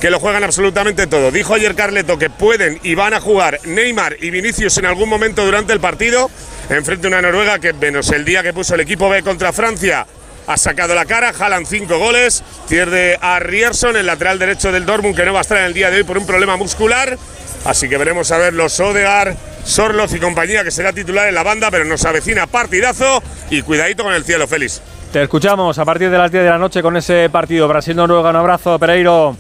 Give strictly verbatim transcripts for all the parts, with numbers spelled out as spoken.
que lo juegan absolutamente todo. Dijo ayer Carleto que pueden y van a jugar Neymar y Vinicius en algún momento durante el partido, enfrente a una Noruega que, menos el día que puso el equipo B contra Francia, ha sacado la cara. Haaland cinco goles, pierde a Ryerson, el lateral derecho del Dortmund, que no va a estar en el día de hoy por un problema muscular. Así que veremos a ver los Odegaard, Sorloth y compañía, que será titular en la banda, pero nos avecina partidazo y cuidadito con el cielo, Félix. Te escuchamos a partir de las diez de la noche con ese partido Brasil-Noruega. Un abrazo, Pereiro.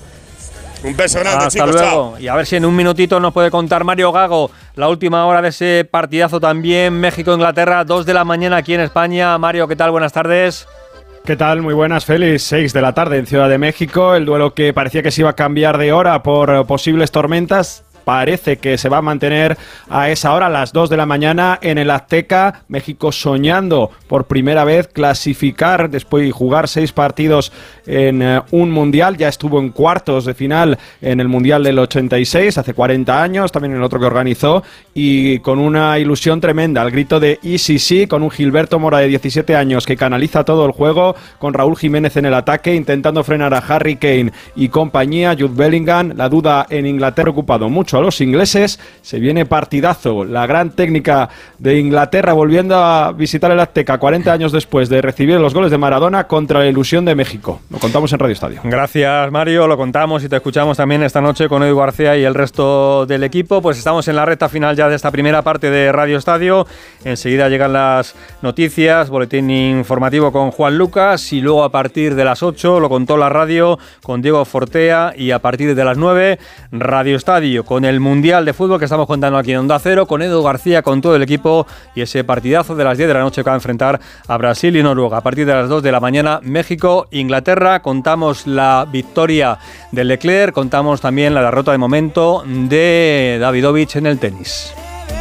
Un beso grande, hasta chicos. Luego. Chao. Y a ver si en un minutito nos puede contar Mario Gago la última hora de ese partidazo también. México-Inglaterra, dos de la mañana aquí en España. Mario, ¿qué tal? Buenas tardes. ¿Qué tal? Muy buenas, Félix. seis de la tarde en Ciudad de México. El duelo que parecía que se iba a cambiar de hora por posibles tormentas parece que se va a mantener a esa hora, a las dos de la mañana en el Azteca. México soñando por primera vez clasificar después de jugar seis partidos en uh, un mundial. Ya estuvo en cuartos de final en el mundial del ochenta y seis, hace cuarenta años, también en el otro que organizó, y con una ilusión tremenda, al grito de I C C, con un Gilberto Mora de diecisiete años que canaliza todo el juego, con Raúl Jiménez en el ataque, intentando frenar a Harry Kane y compañía. Jude Bellingham, la duda en Inglaterra, preocupado mucho a los ingleses. Se viene partidazo, la gran técnica de Inglaterra volviendo a visitar el Azteca cuarenta años después de recibir los goles de Maradona contra la ilusión de México. Lo contamos en Radio Estadio. Gracias, Mario, lo contamos y te escuchamos también esta noche con Edu García y el resto del equipo. Pues estamos en la recta final ya de esta primera parte de Radio Estadio. Enseguida llegan las noticias, boletín informativo con Juan Lucas, y luego a partir de las ocho lo contó la radio con Diego Fortea, y a partir de las nueve Radio Estadio con el Mundial de Fútbol que estamos contando aquí en Onda Cero, con Edu García, con todo el equipo, y ese partidazo de las diez de la noche que va a enfrentar a Brasil y Noruega. A partir de las dos de la mañana, México, Inglaterra. Contamos la victoria de Leclerc, contamos también la derrota de momento de Davidovich en el tenis.